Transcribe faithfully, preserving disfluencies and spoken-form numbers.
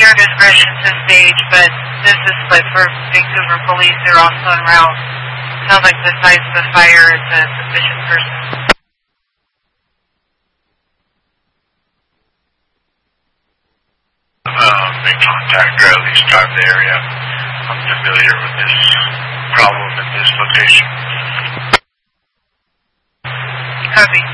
your discretion to stage, but this is split for Vancouver Police. They're also en route. Sounds like the size of the fire is a sufficient person. Uh, make contact or at least drive the area. I'm familiar with this problem at this location. Copy.